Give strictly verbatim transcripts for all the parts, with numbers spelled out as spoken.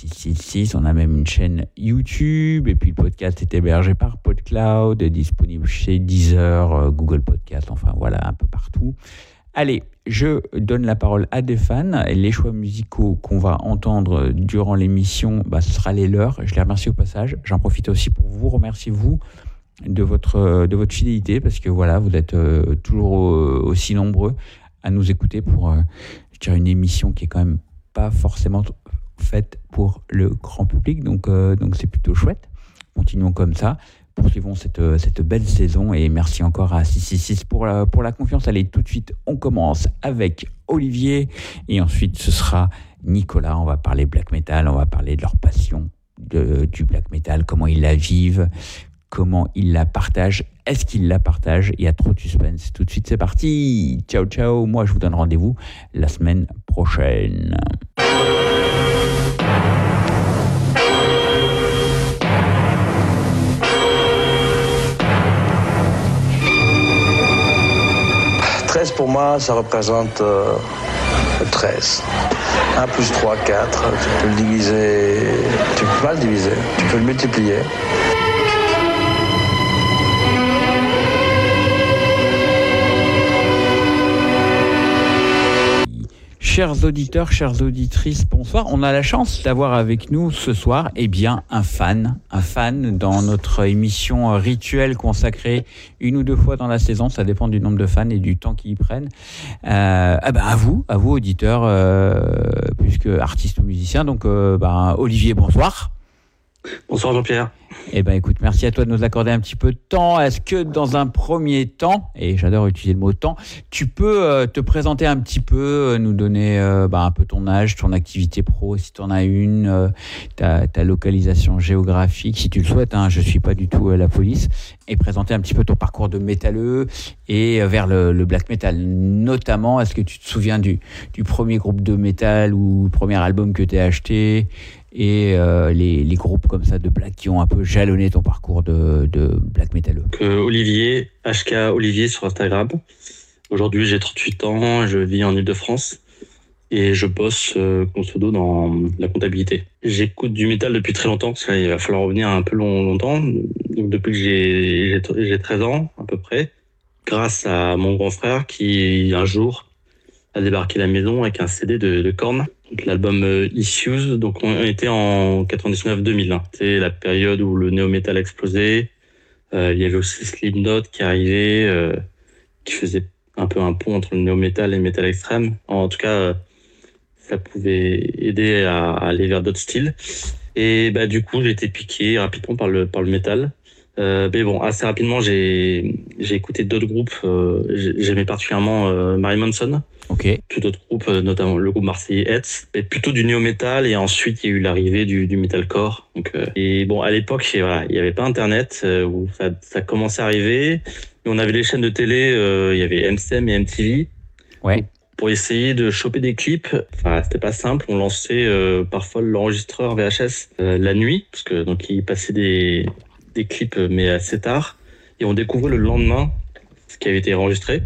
six six six. On a même une chaîne YouTube. Et puis le podcast est hébergé par PodCloud, disponible chez Deezer, Google Podcast, enfin voilà, un peu partout. Allez, je donne la parole à des fans. Les choix musicaux qu'on va entendre durant l'émission, bah, ce sera les leurs. Je les remercie au passage. J'en profite aussi pour vous remercier, vous, de votre, de votre fidélité, parce que voilà, vous êtes euh, toujours euh, aussi nombreux à nous écouter pour euh, je dirais une émission qui est quand même pas forcément faite pour le grand public. Donc, euh, donc c'est plutôt chouette. Continuons comme ça. Poursuivons cette, cette belle saison et merci encore à six six six pour la, pour la confiance. Allez, tout de suite, on commence avec Olivier et ensuite ce sera Nicolas. On va parler black metal, on va parler de leur passion de, du black metal, comment ils la vivent, comment ils la partagent, est-ce qu'ils la partagent. Il y a trop de suspense. Tout de suite, c'est parti. Ciao, ciao. Moi, je vous donne rendez-vous la semaine prochaine. treize pour moi, ça représente euh, treize. un plus trois, quatre. Tu peux le diviser. Tu peux pas le diviser. Tu peux le multiplier. Chers auditeurs, chères auditrices, bonsoir. On a la chance d'avoir avec nous ce soir, eh bien, un fan, un fan dans notre émission rituelle consacrée une ou deux fois dans la saison. Ça dépend du nombre de fans et du temps qu'ils y prennent. Euh, ah ben à vous, à vous auditeurs, euh, puisque artistes ou musiciens. Donc, euh, ben, Olivier, bonsoir. Bonsoir Jean-Pierre. Eh ben écoute, merci à toi de nous accorder un petit peu de temps. Est-ce que dans un premier temps, et j'adore utiliser le mot temps, tu peux euh, te présenter un petit peu, euh, nous donner euh, bah, un peu ton âge, ton activité pro, si tu en as une, euh, ta, ta localisation géographique, si tu le souhaites, hein, je ne suis pas du tout euh, la police, et présenter un petit peu ton parcours de métalleux et euh, vers le, le black metal. Notamment, est-ce que tu te souviens du, du premier groupe de métal ou premier album que tu as acheté et euh, les, les groupes comme ça de black qui ont un peu jalonné ton parcours de, de black métalleux. euh, Olivier, H K Olivier sur Instagram. Aujourd'hui, j'ai trente-huit ans, je vis en Ile-de-France et je bosse euh, grosso modo dans la comptabilité. J'écoute du métal depuis très longtemps, parce qu'il va falloir revenir un peu long, longtemps. Donc, depuis que j'ai, j'ai, j'ai treize ans, à peu près, grâce à mon grand frère qui, un jour, a débarqué à la maison avec un C D de, de Korn. Donc, l'album euh, Issues, donc on était en quatre-vingt-dix-neuf deux mille. Hein. C'est la période où le néo-metal a explosé. Euh, il y avait aussi Slipknot qui arrivait, euh, qui faisait un peu un pont entre le néo-metal et le metal extrême. En tout cas, euh, ça pouvait aider à, à aller vers d'autres styles. Et bah du coup, j'ai été piqué rapidement par le par le métal. Euh, mais bon, assez rapidement, j'ai j'ai écouté d'autres groupes. Euh, j'aimais particulièrement euh, Marilyn Manson. Ok. Puis d'autres groupes, notamment le groupe marseillais Hetz, mais plutôt du néo-metal. Et ensuite, il y a eu l'arrivée du, du metalcore. Donc, euh, et bon, à l'époque, voilà, il n'y avait pas Internet euh, où ça, ça commençait à arriver. Mais on avait les chaînes de télé. Euh, il y avait M C M et M T V. Ouais. Donc, pour essayer de choper des clips, enfin, c'était pas simple. On lançait euh, parfois l'enregistreur V H S euh, la nuit, parce que donc il passait des des clips, mais assez tard. Et on découvrait le lendemain ce qui avait été enregistré.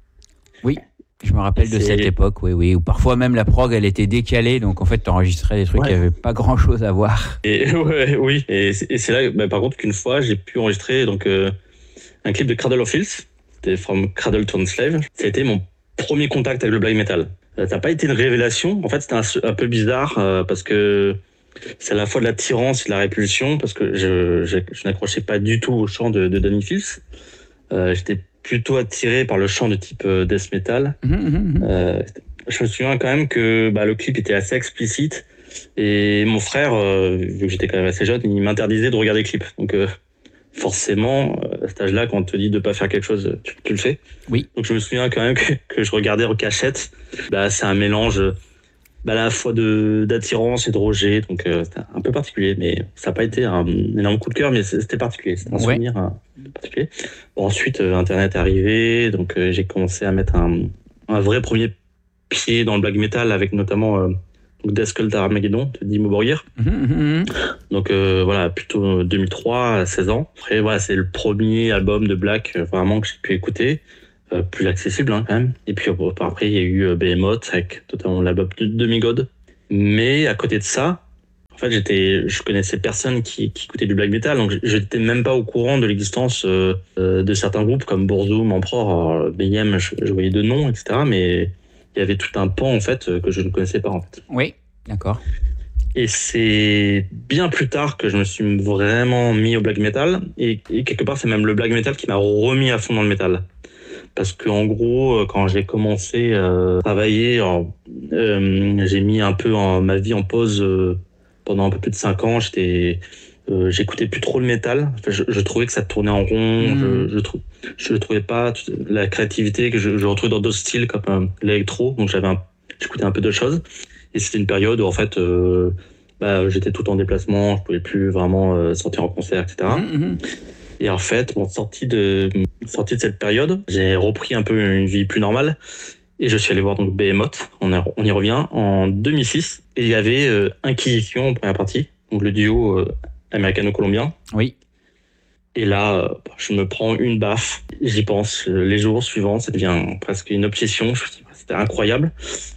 Oui. Je me rappelle de cette époque, oui, oui, où parfois même la prog, elle était décalée, donc en fait, t'enregistrais des trucs ouais. qui n'avaient pas grand-chose à voir. Et ouais, oui, et c'est, et c'est là, bah, par contre, qu'une fois, j'ai pu enregistrer donc euh, un clip de Cradle of Filth, c'était From Cradle to Enslave. Ça a été mon premier contact avec le black metal. Ça n'a pas été une révélation, en fait, c'était un, un peu bizarre euh, parce que c'est à la fois de l'attirance et de la répulsion, parce que je, je, je n'accrochais pas du tout au chant de, de Danny Filth. Euh, j'étais plutôt attiré par le chant de type euh, death metal. Mmh, mmh. Euh, je me souviens quand même que bah, le clip était assez explicite et mon frère, euh, vu que j'étais quand même assez jeune, il m'interdisait de regarder le clip. Donc euh, forcément, à cet âge-là, quand on te dit de pas faire quelque chose, tu, tu le fais. Oui. Donc je me souviens quand même que, que je regardais en cachette. Bah, c'est un mélange bah, à la fois de, d'attirance et de rejet, donc euh, c'était un peu particulier, mais ça n'a pas été un énorme coup de cœur, mais c'était particulier, c'était un ouais. souvenir hein, particulier. Bon, ensuite, euh, Internet est arrivé, donc euh, j'ai commencé à mettre un, un vrai premier pied dans le black metal, avec notamment euh, Death Cult Armageddon de Dimmu Borgir. Mmh, mmh. Donc euh, voilà, plutôt deux mille trois, à seize ans. Après, voilà, c'est le premier album de black euh, vraiment que j'ai pu écouter. Euh, plus accessible hein, quand même. Et puis euh, après il y a eu euh, Behemoth avec notamment l'album de Demigod. Mais à côté de ça, En fait, j'étais, je connaissais personne qui, qui écoutait du black metal, donc j'étais même pas au courant de l'existence euh, de certains groupes comme Burzum, Emperor, B M, je, je voyais de noms, et cetera. Mais il y avait tout un pan en fait que je ne connaissais pas en fait. Oui, d'accord. Et c'est bien plus tard que je me suis vraiment mis au black metal, et, et quelque part c'est même le black metal qui m'a remis à fond dans le métal. Parce que en gros, quand j'ai commencé à travailler, alors, euh, j'ai mis un peu en, ma vie en pause. Euh, Pendant un peu plus de cinq ans, j'étais, euh, j'écoutais plus trop le métal. Enfin, je, je trouvais que ça tournait en rond. Mmh. Je, je, trou, je trouvais pas la créativité que je, je retrouvais dans d'autres styles comme euh, l'électro. Donc j'avais, un, j'écoutais un peu d'autres choses. Et c'était une période où en fait, euh, bah, j'étais tout en déplacement. Je pouvais plus vraiment euh, sortir en concert, et cetera. Mmh. Et en fait, bon, sorti de, sorti de cette période, j'ai repris un peu une vie plus normale. Et je suis allé voir donc Behemoth, on, a, on y revient, en deux mille six. Et il y avait euh, Inquisition en première partie, donc le duo euh, américano-colombien. Oui. Et là, euh, je me prends une baffe. J'y pense euh, les jours suivants, ça devient presque une obsession. Je me dis, c'était incroyable.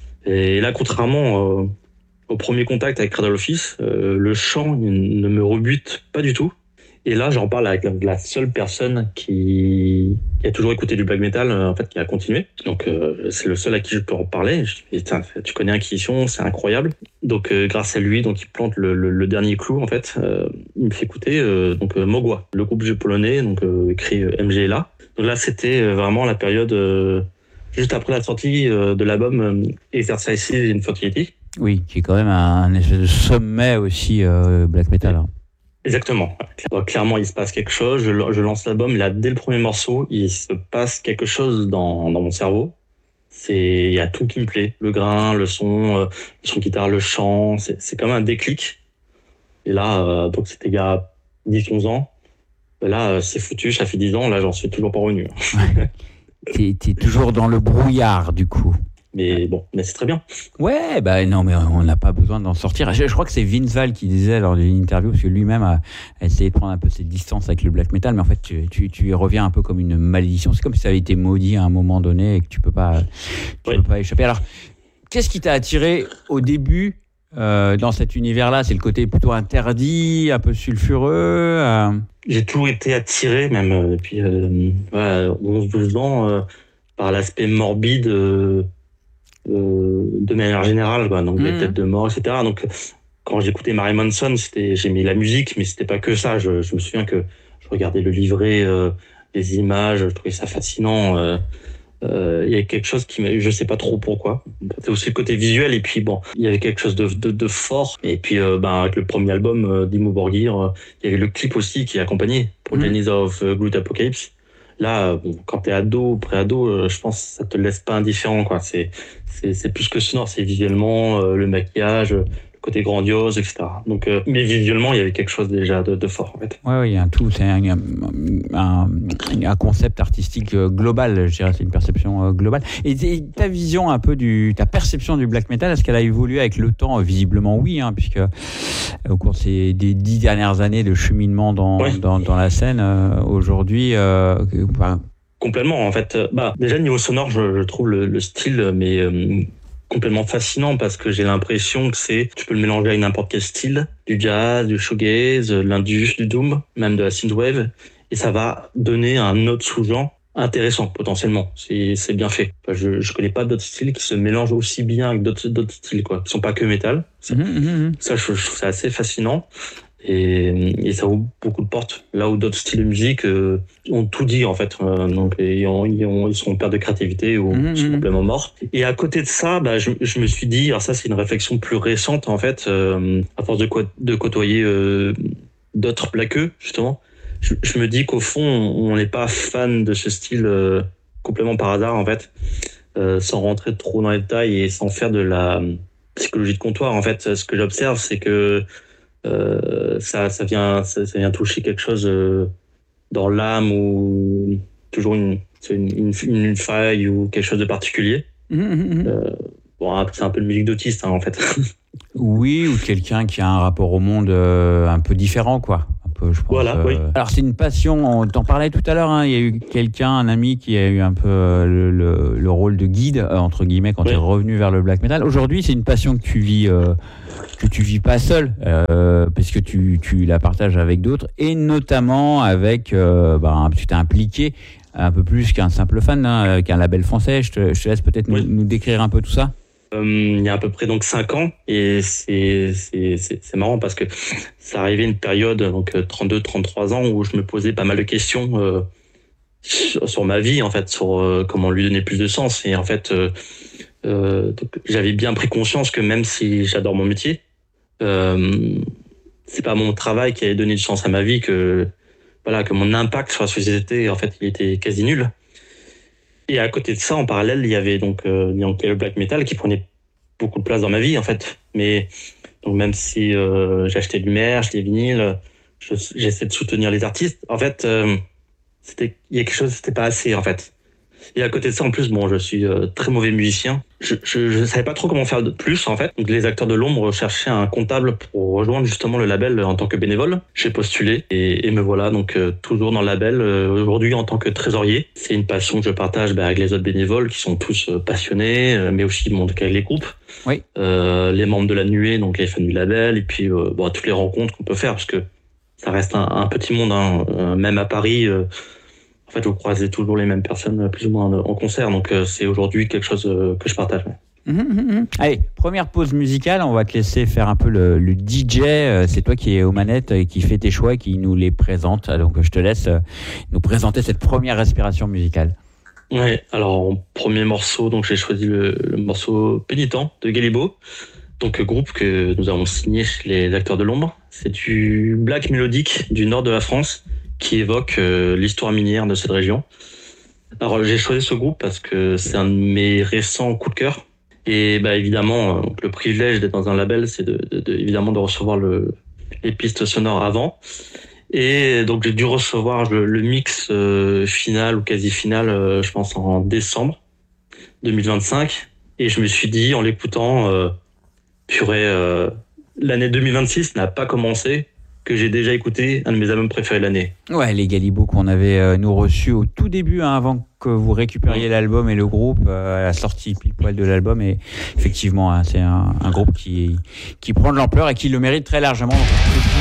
Et là, contrairement euh, au premier contact avec Cradle of Filth, euh, le chant ne me rebute pas du tout. Et là, j'en parle avec la seule personne qui, qui a toujours écouté du black metal, en fait, qui a continué. Donc, euh, c'est le seul à qui je peux en parler. Je dis, tu connais Inquisition, c'est incroyable. Donc, euh, grâce à lui, donc il plante le, le, le dernier clou, en fait. Euh, il me fait écouter euh, donc euh, Mogła, le groupe polonais, donc euh, écrit euh, M G L A. Donc là, c'était euh, vraiment la période euh, juste après la sortie euh, de l'album euh, Exercises in Fertility. Oui, qui est quand même un, un espèce de sommet aussi euh, black metal. Hein. Exactement. Clairement, il se passe quelque chose. Je, je lance l'album. Là, dès le premier morceau, il se passe quelque chose dans, dans mon cerveau. C'est, il y a tout qui me plaît. Le grain, le son, euh, le son de guitare, le chant. C'est, c'est comme un déclic. Et là, euh, donc c'était il y a dix onze ans. Là, euh, c'est foutu. Ça fait dix ans. Là, j'en suis toujours pas revenu. Ouais. T'es, t'es toujours dans le brouillard, du coup. Mais bon, mais c'est très bien. Ouais, bah non, mais on n'a pas besoin d'en sortir. Je, je crois que c'est Vince Val qui disait lors d'une interview, parce que lui-même a, a essayé de prendre un peu ses distances avec le black metal, mais en fait, tu, tu, tu y reviens un peu comme une malédiction. C'est comme si ça avait été maudit à un moment donné et que tu peux pas, tu oui. peux pas échapper. Alors, qu'est-ce qui t'a attiré au début euh, dans cet univers-là? C'est le côté plutôt interdit, un peu sulfureux euh... J'ai toujours été attiré, même euh, depuis euh, ouais, onze douze ans, euh, par l'aspect morbide. Euh, Euh, de manière générale, quoi. Donc mmh. les têtes de mort, et cetera. Donc quand j'écoutais Marilyn Manson, c'était, j'aimais la musique, mais c'était pas que ça. Je, je me souviens que je regardais le livret, euh, les images, je trouvais ça fascinant. Euh, euh, il y avait quelque chose qui, me, je sais pas trop pourquoi. C'était aussi le côté visuel, et puis bon, il y avait quelque chose de, de, de fort. Et puis euh, ben avec le premier album euh, d'Immo Borgir, euh, il y avait le clip aussi qui accompagnait pour mmh. Genesis of uh, Great Apocalypse. Là, bon, quand t'es ado, pré-ado, je pense que ça te laisse pas indifférent, quoi. C'est, c'est, c'est plus que sonore, c'est visuellement, euh, le maquillage, le côté grandiose, et cetera. Donc, euh, mais visuellement, il y avait quelque chose déjà de, de fort, en fait. Ouais, ouais, il y a un tout, c'est un, un, un concept artistique global, je dirais, c'est une perception globale. Et, et ta vision un peu du, ta perception du black metal, est-ce qu'elle a évolué avec le temps? Visiblement, oui, hein, puisque au cours de ces, des dix dernières années de cheminement dans, ouais. dans, dans la scène, euh, aujourd'hui, euh, bah, complètement, en fait. Bah, déjà, niveau sonore, je, je trouve le, le style, mais euh, complètement fascinant parce que j'ai l'impression que c'est, tu peux le mélanger avec n'importe quel style, du jazz, du shoegaze, de l'indus, du doom, même de la synthwave, et ça va donner un autre sous-genre intéressant potentiellement. C'est, c'est bien fait. Enfin, je, je connais pas d'autres styles qui se mélangent aussi bien avec d'autres, d'autres styles, quoi, qui sont pas que métal. Ça, mmh, mmh. ça je, je trouve ça assez fascinant. Et, et ça ouvre beaucoup de portes là où d'autres styles de musique euh, ont tout dit en fait, euh, donc ils, ont, ils, ont, ils sont en perte de créativité ou mmh, sont complètement morts. Et à côté de ça, bah, je, je me suis dit, alors ça c'est une réflexion plus récente en fait, euh, à force de, co- de côtoyer euh, d'autres plaqueux justement, je, je me dis qu'au fond on n'est pas fan de ce style euh, complètement par hasard en fait, euh, sans rentrer trop dans les détails et sans faire de la psychologie de comptoir. En fait, ce que j'observe, c'est que Euh, ça, ça vient, ça, ça vient toucher quelque chose euh, dans l'âme ou toujours une, une, une, une faille ou quelque chose de particulier. Mmh. Euh, bon, c'est un peu de musique d'autiste, hein, en fait. Oui, ou quelqu'un qui a un rapport au monde euh, un peu différent, quoi. Un peu, je pense. Voilà, euh... oui. Alors, c'est une passion, on t'en parlait tout à l'heure, hein, il y a eu quelqu'un, un ami qui a eu un peu euh, le, le, le rôle de guide, euh, entre guillemets, quand oui. tu es revenu vers le black metal. Aujourd'hui, c'est une passion que tu vis, euh, que tu vis pas seul, euh, parce que tu, tu la partages avec d'autres, et notamment avec, euh, bah, tu t'es impliqué un peu plus qu'un simple fan, hein, qu'un label français. Je te, je te laisse peut-être oui. nous, nous décrire un peu tout ça. Euh, il y a à peu près donc cinq ans, et c'est, c'est, c'est, c'est marrant parce que ça arrivait une période, donc trente-deux trente-trois ans, où je me posais pas mal de questions euh, sur, sur ma vie, en fait, sur euh, comment lui donner plus de sens. Et en fait, euh, euh, donc, j'avais bien pris conscience que même si j'adore mon métier, euh, c'est pas mon travail qui allait donner du sens à ma vie, que, voilà, que mon impact sur la société, en fait, il était quasi nul. Et à côté de ça, en parallèle, il y avait donc, euh, donc le black metal qui prenait beaucoup de place dans ma vie, en fait. Mais donc même si euh, j'achetais du merch, des vinyles, je, j'essaie de soutenir les artistes. En fait, euh, c'était, il y a quelque chose, c'était pas assez, en fait. Et à côté de ça, en plus, bon, je suis euh, très mauvais musicien. Je, je, je savais pas trop comment faire de plus, en fait. Donc, les acteurs de l'ombre cherchaient un comptable pour rejoindre justement le label en tant que bénévole. J'ai postulé et, et me voilà donc euh, toujours dans le label euh, aujourd'hui en tant que trésorier. C'est une passion que je partage bah, avec les autres bénévoles qui sont tous euh, passionnés, euh, mais aussi bon, avec les groupes, oui. euh, les membres de la nuée, donc les fans du label, et puis euh, bon, toutes les rencontres qu'on peut faire parce que ça reste un, un petit monde, hein, euh, même à Paris. Euh, En fait, vous croisez toujours les mêmes personnes plus ou moins en concert, donc euh, c'est aujourd'hui quelque chose euh, que je partage. Mmh, mmh. Allez, première pause musicale, on va te laisser faire un peu le, le D J. Euh, c'est toi qui es aux manettes et qui fait tes choix et qui nous les présente. Donc je te laisse euh, nous présenter cette première respiration musicale. Ouais, alors en premier morceau, donc j'ai choisi le, le morceau Pénitent de Galibo, donc groupe que nous avons signé chez les Acteurs de l'Ombre. C'est du black mélodique du nord de la France, qui évoque euh, l'histoire minière de cette région. Alors j'ai choisi ce groupe parce que c'est un de mes récents coups de cœur. Et bah évidemment, euh, le privilège d'être dans un label, c'est de, de, de évidemment de recevoir le, les pistes sonores avant. Et donc j'ai dû recevoir le, le mix euh, final ou quasi final, euh, je pense en décembre deux mille vingt-cinq. Et je me suis dit en l'écoutant, euh, purée, euh, l'année deux mille vingt-six n'a pas commencé, que j'ai déjà écouté un de mes albums préférés de l'année. Ouais, les Galibo qu'on avait euh, nous reçus au tout début, hein, avant que vous récupériez mmh. l'album et le groupe, euh, à la sortie pile poil de l'album. Et effectivement, hein, c'est un, un groupe qui, qui prend de l'ampleur et qui le mérite très largement. Donc,